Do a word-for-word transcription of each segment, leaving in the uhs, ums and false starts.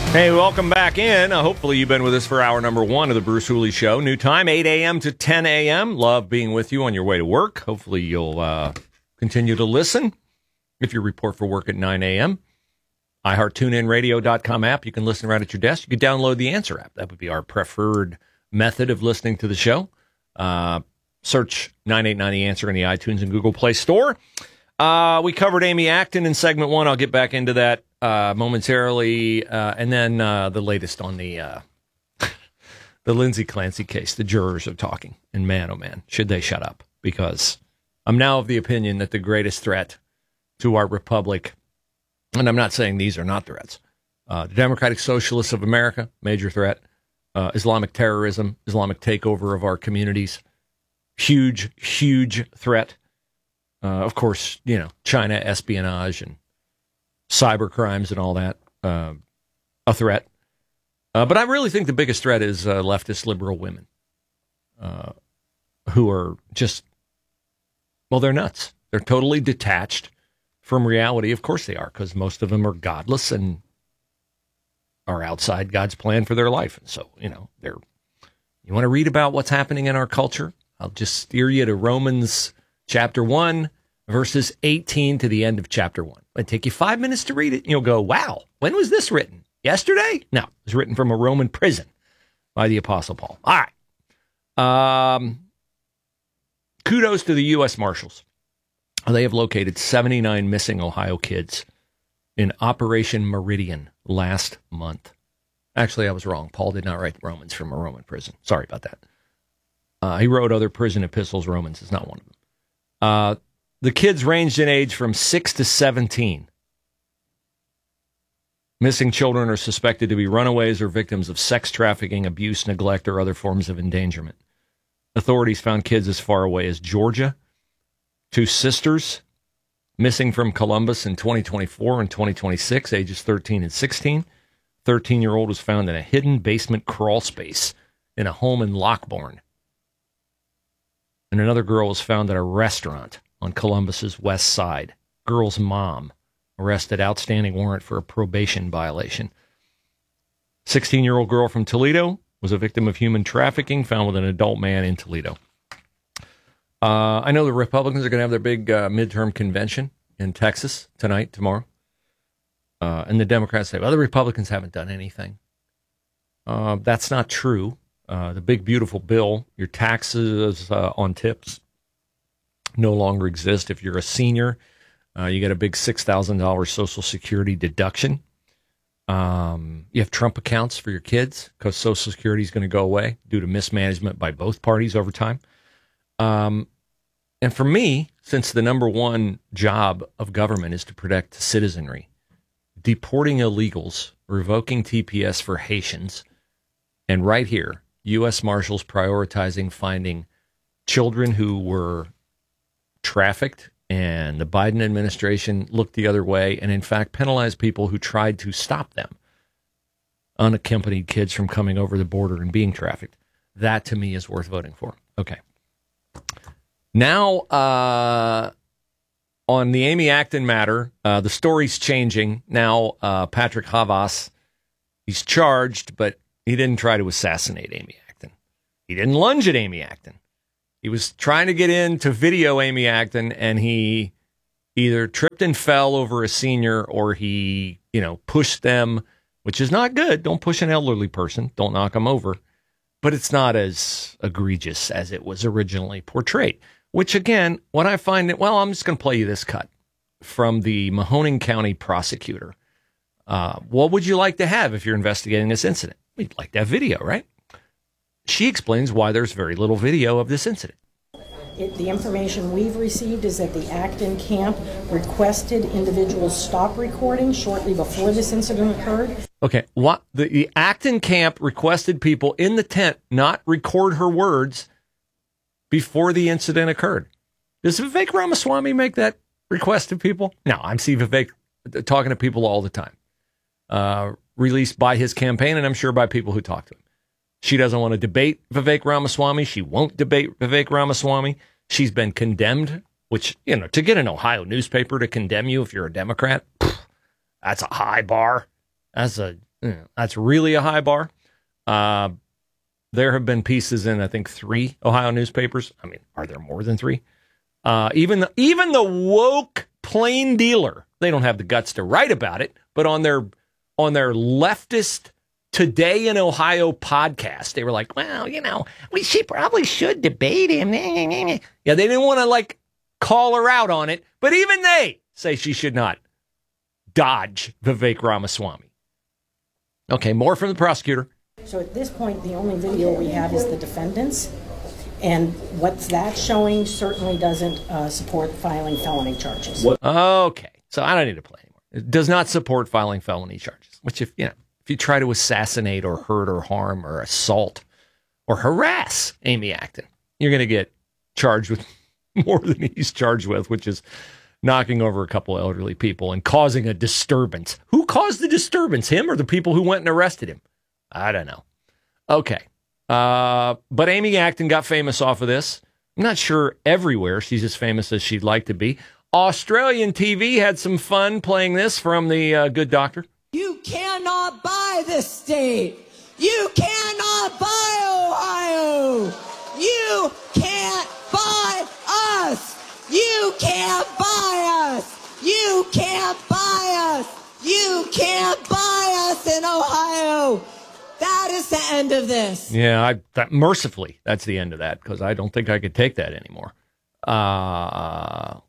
Hey, welcome back in. Uh, hopefully you've been with us for hour number one of the Bruce Hooley Show. New time, eight a.m. to ten a.m. Love being with you on your way to work. Hopefully you'll uh, continue to listen. If you report for work at nine a.m., i heart tune in radio dot com app. You can listen right at your desk. You can download the Answer app. That would be our preferred method of listening to the show. Uh, search nine eight nine The Answer in the iTunes and Google Play Store. Uh, we covered Amy Acton in segment one. I'll get back into that uh, momentarily. Uh, and then uh, the latest on the uh, the Lindsay Clancy case. The jurors are talking. And man, oh man, should they shut up? Because I'm now of the opinion that the greatest threat to our republic, and I'm not saying these are not threats, uh, the Democratic Socialists of America, major threat, uh, Islamic terrorism, Islamic takeover of our communities, huge, huge threat. Uh, of course, you know, China espionage and cyber crimes and all that, uh, a threat. Uh, but I really think the biggest threat is uh, leftist liberal women uh, who are just, well, they're nuts. They're totally detached from reality. Of course they are, because most of them are godless and are outside God's plan for their life. And so, you know, they're, you want to read about what's happening in our culture? I'll just steer you to Romans chapter one, verses eighteen to the end of chapter one. It'll take you five minutes to read it, and you'll go, wow, when was this written? Yesterday? No, it was written from a Roman prison by the Apostle Paul. All right. Um, kudos to the U S Marshals. They have located seventy-nine missing Ohio kids in Operation Meridian last month. Actually, I was wrong. Paul did not write Romans from a Roman prison. Sorry about that. Uh, he wrote other prison epistles. Romans is not one of them. Uh, the kids ranged in age from six to seventeen. Missing children are suspected to be runaways or victims of sex trafficking, abuse, neglect, or other forms of endangerment. Authorities found kids as far away as Georgia. Two sisters missing from Columbus in twenty twenty-four and twenty twenty-six, ages thirteen and sixteen. thirteen-year-old was found in a hidden basement crawl space in a home in Lockbourne. And another girl was found at a restaurant on Columbus's west side. Girl's mom arrested, outstanding warrant for a probation violation. sixteen-year-old girl from Toledo was a victim of human trafficking, found with an adult man in Toledo. Uh, I know the Republicans are going to have their big uh, midterm convention in Texas tonight, tomorrow. Uh, and the Democrats say, well, the Republicans haven't done anything. Uh, that's not true. Uh, the big, beautiful bill, your taxes uh, on tips no longer exist. If you're a senior, uh, you get a big six thousand dollars Social Security deduction. Um, you have Trump accounts for your kids because Social Security is going to go away due to mismanagement by both parties over time. Um, and for me, since the number one job of government is to protect citizenry, deporting illegals, revoking T P S for Haitians, and right here, U S Marshals prioritizing finding children who were trafficked, and the Biden administration looked the other way and, in fact, penalized people who tried to stop them, unaccompanied kids from coming over the border and being trafficked. That, to me, is worth voting for. Okay. Now, uh, on the Amy Acton matter, uh, the story's changing. Now, uh, Patrick Havas, he's charged, but he didn't try to assassinate Amy Acton. He didn't lunge at Amy Acton. He was trying to get in to video Amy Acton, and he either tripped and fell over a senior, or he, you know, pushed them, which is not good. Don't push an elderly person. Don't knock them over. But it's not as egregious as it was originally portrayed. Which, again, what I find, it, well, I'm just going to play you this cut from the Mahoning County prosecutor. Uh, what would you like to have if you're investigating this incident? We'd like to have video, right? She explains why there's very little video of this incident. It, the information we've received is that the Acton camp requested individuals stop recording shortly before this incident occurred. Okay, what the, the Acton camp requested people in the tent not record her words before the incident occurred. Does Vivek Ramaswamy make that request to people? No, I see Vivek talking to people all the time. Uh, released by his campaign, and I'm sure by people who talk to him. She doesn't want to debate Vivek Ramaswamy. She won't debate Vivek Ramaswamy. She's been condemned, which, you know, to get an Ohio newspaper to condemn you if you're a Democrat, pff, that's a high bar. That's a you know, that's really a high bar. Uh, there have been pieces in, I think, three Ohio newspapers. I mean, are there more than three? Uh, even the, even the woke plain dealer, they don't have the guts to write about it, but on their on their leftist Today in Ohio podcast, they were like, well, you know, we should probably should debate him. Yeah, they didn't want to like call her out on it, but even they say she should not dodge Vivek Ramaswamy. Okay, more from the prosecutor. So at this point, the only video we have is the defendants, and what's that showing certainly doesn't uh, support filing felony charges. What? Okay, so I don't need to play anymore. It does not support filing felony charges, which if, you know, if you try to assassinate or hurt or harm or assault or harass Amy Acton, you're going to get charged with more than he's charged with, which is knocking over a couple elderly people and causing a disturbance. Who caused the disturbance, him or the people who went and arrested him? I don't know. Okay. Uh, but Amy Acton got famous off of this. I'm not sure everywhere she's as famous as she'd like to be. Australian T V had some fun playing this from the uh, Good Doctor. You cannot buy this state. You cannot buy Ohio. You can't buy us. You can't buy us. You can't buy us. You can't buy us in Ohio. That is the end of this. Yeah, I, that, mercifully, that's the end of that, because I don't think I could take that anymore. Uh,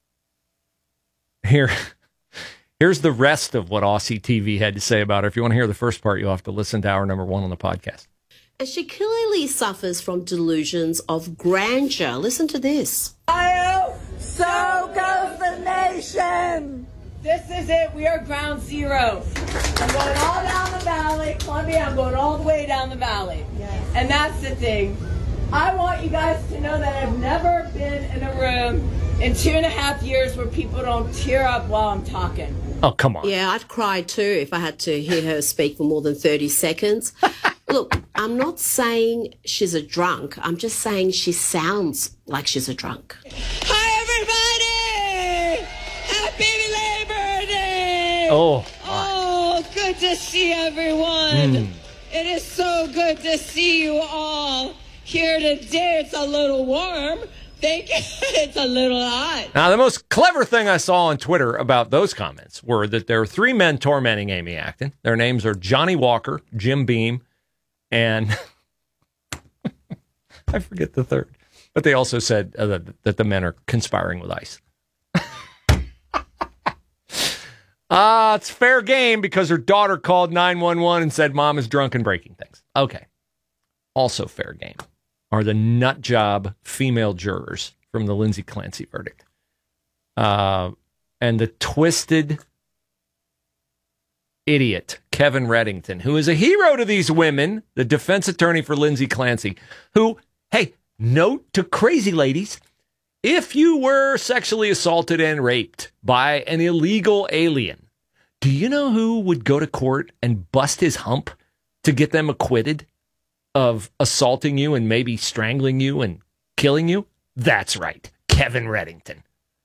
here, here's the rest of what Aussie T V had to say about her. If you want to hear the first part, you'll have to listen to hour number one on the podcast. And she clearly suffers from delusions of grandeur. Listen to this. Ohio, so goes the nation. This is it. We are ground zero. I'm going all down the valley. Columbia, I'm going all the way down the valley. Yes. And that's the thing. I want you guys to know that I've never been in a room in two and a half years where people don't tear up while I'm talking. Oh, come on. Yeah, I'd cry too if I had to hear her speak for more than thirty seconds. Look, I'm not saying she's a drunk. I'm just saying she sounds like she's a drunk. Hi, everybody! Happy Labor Day! Oh, oh, good to see everyone. Mm. It is so good to see you all here today. It's a little warm. Thank you. It's a little hot. Now, the most clever thing I saw on Twitter about those comments were that there are three men tormenting Amy Acton. Their names are Johnny Walker, Jim Beam, and I forget the third. But they also said uh, that, that the men are conspiring with ICE. Ah, uh, it's fair game because her daughter called nine one one and said mom is drunk and breaking things. Okay. Also fair game are the nut job female jurors from the Lindsay Clancy verdict. Uh, and the twisted idiot, Kevin Reddington, who is a hero to these women, the defense attorney for Lindsay Clancy, who, hey, note to crazy ladies, if you were sexually assaulted and raped by an illegal alien, do you know who would go to court and bust his hump to get them acquitted of assaulting you and maybe strangling you and killing you? That's right, Kevin Reddington.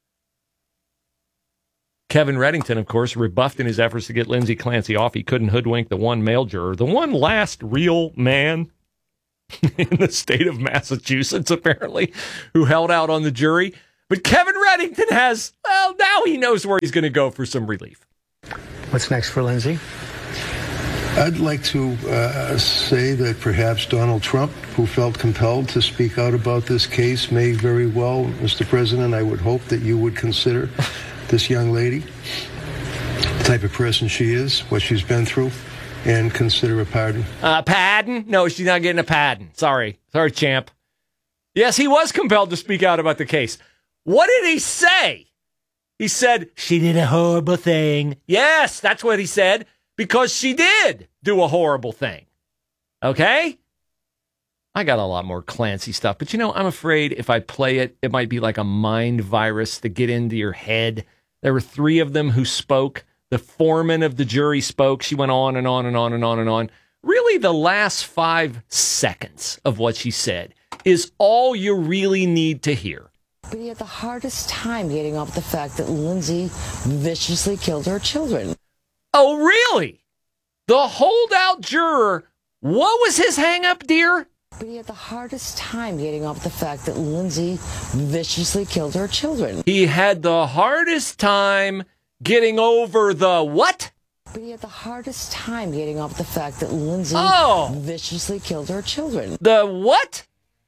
Kevin Reddington, of course, rebuffed in his efforts to get Lindsay Clancy off. He couldn't hoodwink the one male juror, the one last real man in the state of Massachusetts, apparently, who held out on the jury. But Kevin Reddington has, well, now he knows where he's going to go for some relief. What's next for Lindsay? I'd like to uh, say that perhaps Donald Trump, who felt compelled to speak out about this case, may very well, Mister President, I would hope that you would consider this young lady, the type of person she is, what she's been through, and consider a pardon. Uh, pardon? No, she's not getting a pardon. Sorry. Sorry, champ. Yes, he was compelled to speak out about the case. What did he say? He said, she did a horrible thing. Yes, that's what he said, because she did do a horrible thing. Okay? I got a lot more Clancy stuff, but you know, I'm afraid if I play it, it might be like a mind virus to get into your head. There were three of them who spoke. The foreman of the jury spoke. She went on and on and on and on and on. Really, the last five seconds of what she said is all you really need to hear. But he had the hardest time getting off the fact that Lindsay viciously killed her children. Oh, really? The holdout juror, what was his hang-up, dear? But he had the hardest time getting off the fact that Lindsay viciously killed her children. He had the hardest time getting over the what? But he had the hardest time getting off the fact that Lindsay oh. viciously killed her children. The what?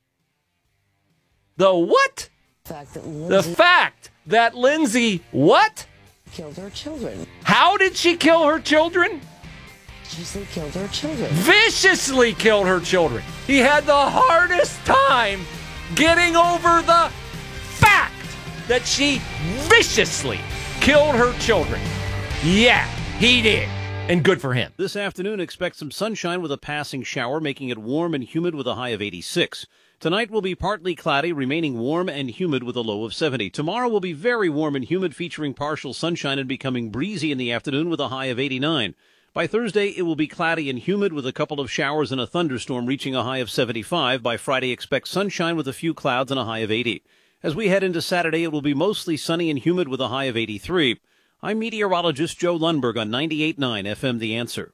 The what? The fact that Lindsay, the fact that Lindsay what? Killed her children. How did she kill her children? Viciously killed her children. Viciously killed her children. He had the hardest time getting over the fact that she viciously killed her children. Yeah, he did. And good for him. This afternoon, expect some sunshine with a passing shower, making it warm and humid with a high of eighty-six. Tonight will be partly cloudy, remaining warm and humid with a low of seventy. Tomorrow will be very warm and humid, featuring partial sunshine and becoming breezy in the afternoon with a high of eighty-nine. By Thursday, it will be cloudy and humid with a couple of showers and a thunderstorm, reaching a high of seventy-five. By Friday, expect sunshine with a few clouds and a high of eighty. As we head into Saturday, it will be mostly sunny and humid with a high of eighty-three. I'm meteorologist Joe Lundberg on ninety-eight point nine F M The Answer.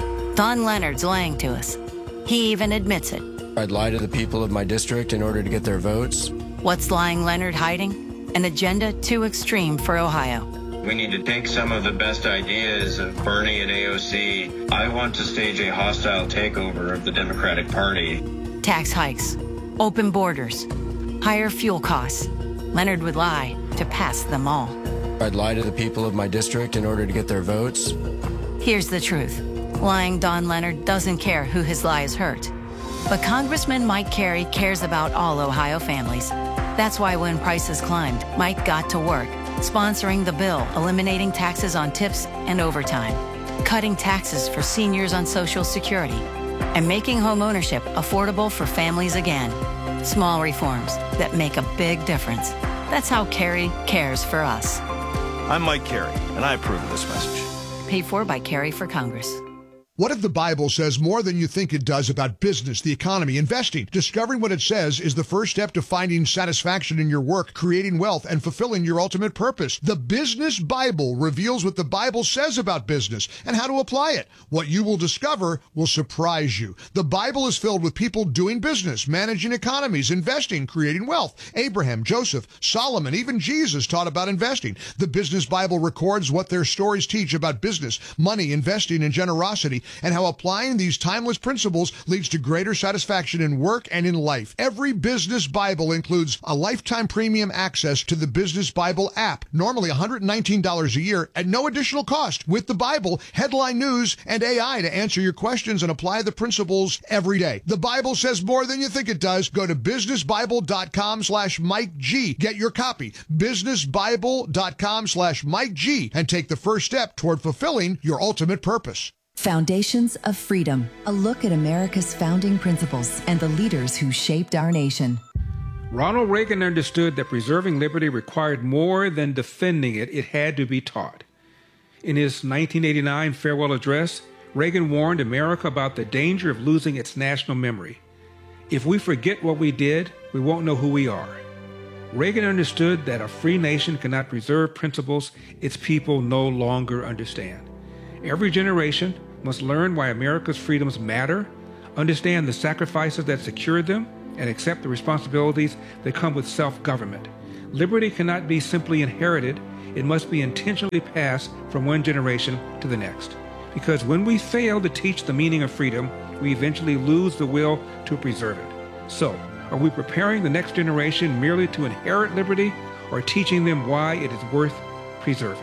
Don Leonard's lying to us. He even admits it. I'd lie to the people of my district in order to get their votes. What's lying Leonard hiding? An agenda too extreme for Ohio. We need to take some of the best ideas of Bernie and A O C. I want to stage a hostile takeover of the Democratic Party. Tax hikes, open borders, higher fuel costs. Leonard would lie to pass them all. I'd lie to the people of my district in order to get their votes. Here's the truth. Lying Don Leonard doesn't care who his lies hurt. But Congressman Mike Carey cares about all Ohio families. That's why when prices climbed, Mike got to work, sponsoring the bill, eliminating taxes on tips and overtime, cutting taxes for seniors on Social Security, and making home ownership affordable for families again. Small reforms that make a big difference. That's how Carey cares for us. I'm Mike Carey, and I approve of this message. Paid for by Carey for Congress. What if the Bible says more than you think it does about business, the economy, investing? Discovering what it says is the first step to finding satisfaction in your work, creating wealth, and fulfilling your ultimate purpose. The Business Bible reveals what the Bible says about business and how to apply it. What you will discover will surprise you. The Bible is filled with people doing business, managing economies, investing, creating wealth. Abraham, Joseph, Solomon, even Jesus taught about investing. The Business Bible records what their stories teach about business, money, investing, and generosity, and how applying these timeless principles leads to greater satisfaction in work and in life. Every Business Bible includes a lifetime premium access to the Business Bible app, normally one hundred nineteen dollars a year at no additional cost. With the Bible, headline news, and A I to answer your questions and apply the principles every day. The Bible says more than you think it does. Go to businessbible.com slash Mike G. Get your copy. businessbible.com slash Mike G. and take the first step toward fulfilling your ultimate purpose. Foundations of Freedom, a look at America's founding principles and the leaders who shaped our nation. Ronald Reagan understood that preserving liberty required more than defending it, it had to be taught. In his nineteen eighty-nine farewell address, Reagan warned America about the danger of losing its national memory. If we forget what we did, we won't know who we are. Reagan understood that a free nation cannot preserve principles its people no longer understand. Every generation must learn why America's freedoms matter, understand the sacrifices that secured them, and accept the responsibilities that come with self-government. Liberty cannot be simply inherited. It must be intentionally passed from one generation to the next. Because when we fail to teach the meaning of freedom, we eventually lose the will to preserve it. So, are we preparing the next generation merely to inherit liberty, or teaching them why it is worth preserving?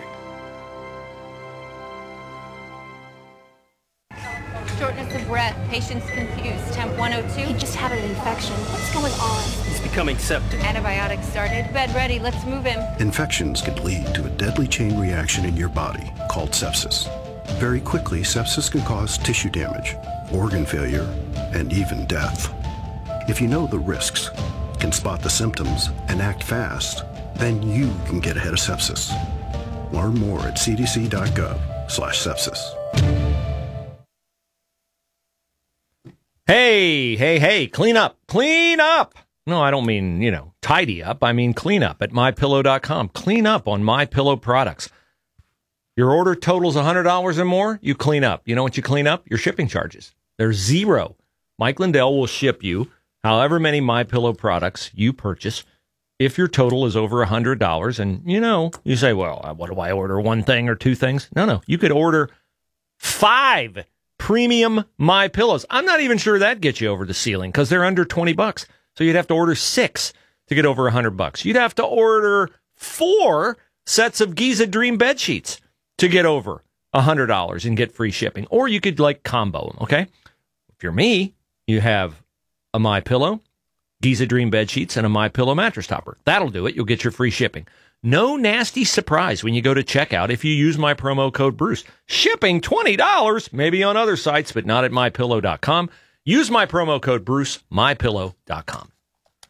Shortness of breath, patient's confused, temp one oh two. He just had an infection. What's going on? He's becoming septic. Antibiotics started. Bed ready, let's move him. Infections can lead to a deadly chain reaction in your body called sepsis. Very quickly, sepsis can cause tissue damage, organ failure, and even death. If you know the risks, can spot the symptoms, and act fast, then you can get ahead of sepsis. Learn more at cdc.gov slash sepsis. Hey, hey, hey, clean up, clean up. No, I don't mean, you know, tidy up. I mean clean up at my pillow dot com. Clean up on MyPillow products. Your order totals one hundred dollars or more, you clean up. You know what you clean up? Your shipping charges. They're zero. Mike Lindell will ship you however many MyPillow products you purchase if your total is over one hundred dollars. And, you know, you say, well, what do I order, one thing or two things? No, no. You could order five premium MyPillows. I'm not even sure that gets you over the ceiling because they're under twenty bucks. So you'd have to order six to get over one hundred bucks. You'd have to order four sets of Giza Dream bed sheets to get over one hundred dollars and get free shipping. Or you could, like, combo them, okay? If you're me, you have a MyPillow, Giza Dream bed sheets, and a MyPillow mattress topper. That'll do it. You'll get your free shipping. No nasty surprise when you go to checkout if you use my promo code Bruce. Shipping twenty dollars, maybe on other sites, but not at my pillow dot com. Use my promo code Bruce, my pillow dot com.